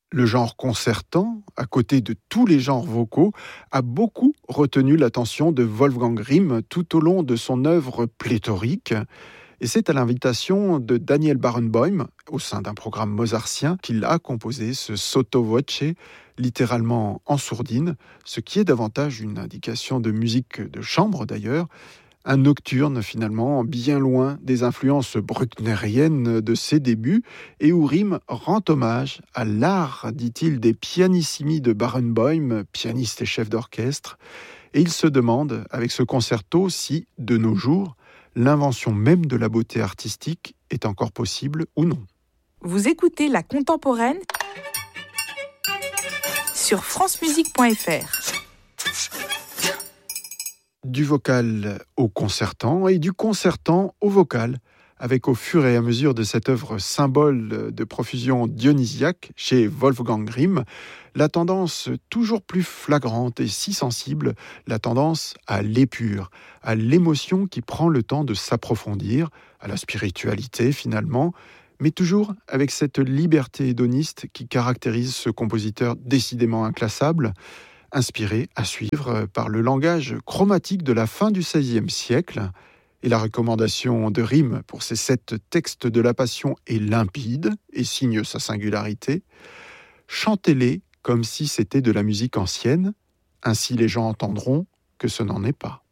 Le genre concertant, à côté de tous les genres vocaux, a beaucoup retenu l'attention de Wolfgang Grimm tout au long de son œuvre pléthorique. Et c'est à l'invitation de Daniel Barenboim, au sein d'un programme mozartien, qu'il a composé ce sotto voce, littéralement en sourdine, ce qui est davantage une indication de musique de chambre d'ailleurs, un nocturne finalement, bien loin des influences bruckneriennes de ses débuts, et où Riem rend hommage à l'art, dit-il, des pianissimi de Barenboim, pianiste et chef d'orchestre, et il se demande, avec ce concerto, si, de nos jours, l'invention même de la beauté artistique est encore possible ou non. Vous écoutez La Contemporaine sur francemusique.fr. Du vocal au concertant et du concertant au vocal, avec au fur et à mesure de cette œuvre symbole de profusion dionysiaque chez Wolfgang Grimm, la tendance toujours plus flagrante et si sensible, la tendance à l'épure, à l'émotion qui prend le temps de s'approfondir, à la spiritualité finalement, mais toujours avec cette liberté hédoniste qui caractérise ce compositeur décidément inclassable, inspiré à suivre par le langage chromatique de la fin du XVIe siècle. Et la recommandation de Riem pour ces 7 textes de la Passion est limpide et signe sa singularité. Chantez-les comme si c'était de la musique ancienne, ainsi les gens entendront que ce n'en est pas.